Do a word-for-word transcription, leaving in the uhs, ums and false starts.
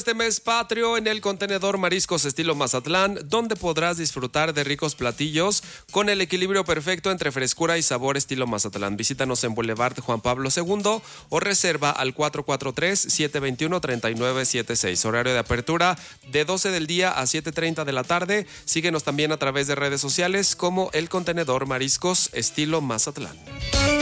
Este mes patrio en el contenedor Mariscos estilo Mazatlán, donde podrás disfrutar de ricos platillos con el equilibrio perfecto entre frescura y sabor estilo Mazatlán. Visítanos en Boulevard Juan Pablo segundo o reserva al cuatro cuatro tres, siete dos uno, tres nueve siete seis. Horario de apertura de doce del día a siete treinta de la tarde. Síguenos también a través de redes sociales como el contenedor Mariscos estilo Mazatlán.